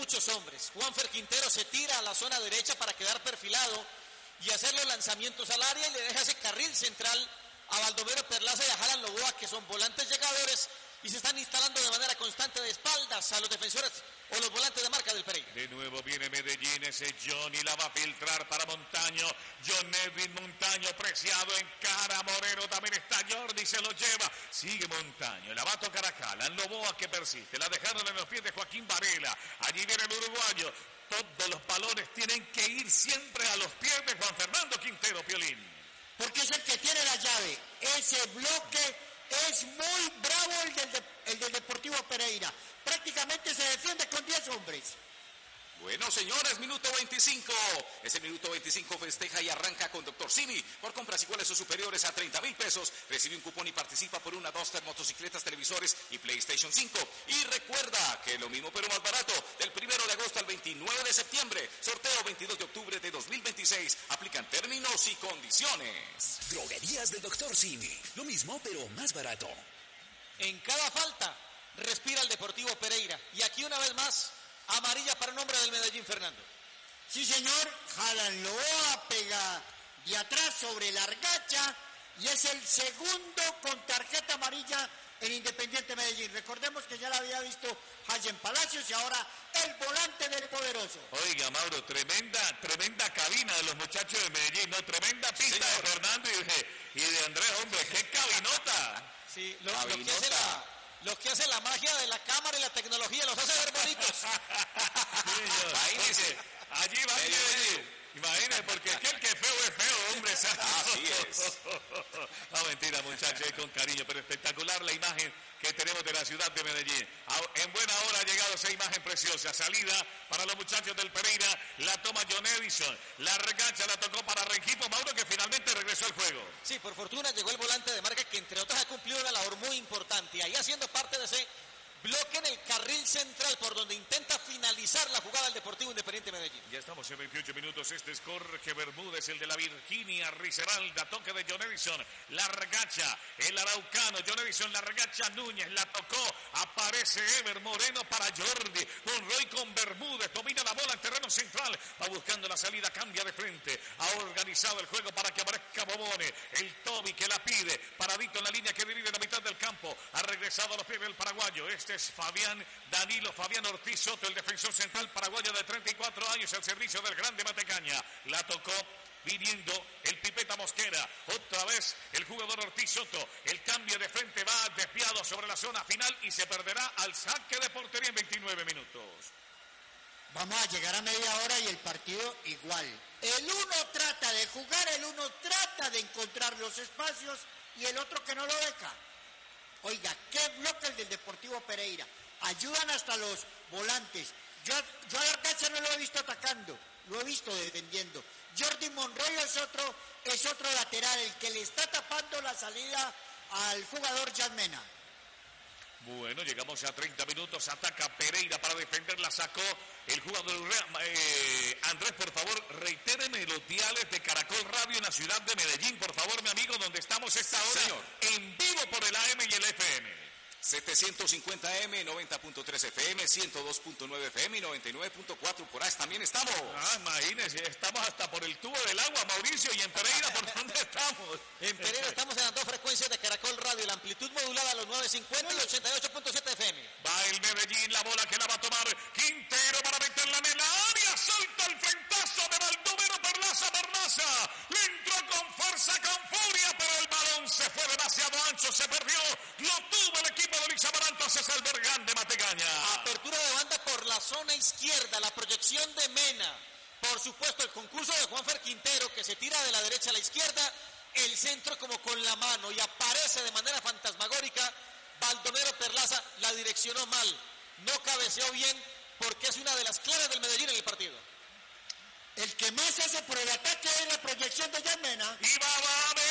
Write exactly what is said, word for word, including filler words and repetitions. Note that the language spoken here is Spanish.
muchos hombres. Juanfer Quintero se tira a la zona derecha para quedar perfilado y hacer los lanzamientos al área y le deja ese carril central a Baldomero Perlaza y a Jalan Loboa, que son volantes llegadores y se están instalando de manera constante de espaldas a los defensores o los volantes de marca del Pereira. De nuevo viene Medellín, ese Johnny la va a filtrar para Montaño. John Edwin Montaño, preciado en cara. Moreno también está, Jordi se lo lleva. Sigue Montaño, la va a tocar a Jalan Loboa, que persiste. La dejaron en los pies de Joaquín Varela. Allí viene el uruguayo. Todos los balones tienen que ir siempre a los pies de Juan Fernando Quintero, Piolín. Porque es el que tiene la llave. Ese bloque es muy bravo el del, de, el del Deportivo Pereira. Prácticamente se defiende con diez hombres. Bueno, señores, minuto veinticinco. Ese minuto veinticinco festeja y arranca con Doctor Simi. Por compras iguales o superiores a treinta mil pesos, recibe un cupón y participa por una Duster, motocicletas, televisores y PlayStation cinco. Y recuerda que lo mismo pero más barato, del primero de agosto al veintinueve de septiembre. Sorteo veintidós de octubre de dos mil veintiséis. Aplican términos y condiciones. Droguerías del Doctor Simi. Lo mismo pero más barato. En cada falta respira el Deportivo Pereira. Y aquí una vez más, amarilla para nombre del Medellín, Fernando. Sí, señor. Jalan Loboa pega de atrás sobre la argacha y es el segundo con tarjeta amarilla en Independiente Medellín. Recordemos que ya la había visto Hayen Palacios y ahora el volante del poderoso. Oiga, Mauro, tremenda, tremenda cabina de los muchachos de Medellín, ¿no? Tremenda pista sí, de Fernando y de, y de Andrés, hombre, qué cabinota. Sí, lo, lo que hace la... Lo que hace la magia de la cámara y la tecnología, los hace ver bonitos. Imagínese, allí va a ir. Imagínese, porque aquel que es feo es feo, hombre. Así es. No, mentira, muchachos, es con cariño, pero espectacular la imagen que tenemos de la ciudad de Medellín. En buena hora ha llegado esa imagen preciosa. Salida para los muchachos del Pereira, la toma John Edison. La regacha la tocó para Rengifo Mauro, que finalmente regresó al juego. Sí, por fortuna llegó el volante de marca, que entre otras ha cumplido una labor muy importante. Ahí haciendo parte de ese bloque en el carril central por donde intenta finalizar la jugada del Deportivo Independiente Medellín. Ya estamos en veintiocho minutos. Este es Jorge Bermúdez, el de la Virginia Risaralda. Toque de John Edison. La regacha, el araucano. John Edison, la regacha Núñez. La tocó. Aparece Ever Moreno para Jordi. Con Roy con Bermúdez. Domina la bola en terreno central. Va buscando la salida. Cambia de frente. Ha organizado el juego para que aparezca Bobone. El Toby que la pide. Paradito en la línea que divide la mitad del campo. Ha regresado a los pies del paraguayo. Este es Fabián Danilo, Fabián Ortiz Soto, el defensor central paraguayo de treinta y cuatro años, al servicio del Grande Matecaña. La tocó viniendo el Pipeta Mosquera. Otra vez el jugador Ortiz Soto. El cambio de frente va desviado sobre la zona final y se perderá al saque de portería en veintinueve minutos. Vamos a llegar a media hora y el partido igual. El uno trata de jugar, el uno trata de encontrar los espacios y el otro que no lo deja. Oiga, qué bloque el del Deportivo Pereira. Ayudan hasta los volantes. Yo, yo a Arcacha no lo he visto atacando, lo he visto defendiendo. Jordi Monroy es otro, es otro lateral, el que le está tapando la salida al jugador Jan Mena. Bueno, llegamos a treinta minutos, ataca Pereira para defender, la sacó el jugador eh, Andrés, por favor, reitéreme los diales de Caracol Radio en la ciudad de Medellín, por favor, mi amigo, donde estamos esta hora, señor, en vivo por el A M y el F M. setecientos cincuenta A M, noventa punto tres F M, ciento dos punto nueve F M y noventa y nueve punto cuatro por ahí también estamos. Ah, imagínense, estamos hasta por el tubo del agua, Mauricio, y en Pereira, ¿por dónde estamos? En Pereira estamos en las dos frecuencias de Caracol Radio, la amplitud modulada a los novecientos cincuenta y ochenta y ocho punto siete F M. Va el Medellín, la bola que la va a tomar Quintero para meterla en el área, salta el frentazo de Baldomero Perlaza, Perlaza, le entró con fuerza, con furia, pero el balón se fue demasiado ancho, se perdió, lo tuvo el equipo de Luis Amaranto, es el Bergán de Matecaña. Apertura de banda por la zona izquierda, la proyección de Mena, por supuesto el concurso de Juanfer Quintero que se tira de la derecha a la izquierda, el centro como con la mano y aparece de manera fantasmagórica. Baldomero Perlaza la direccionó mal, no cabeceó bien porque es una de las claves del Medellín en el partido. El que más hace por el ataque es la proyección de Jan Mena. Y va a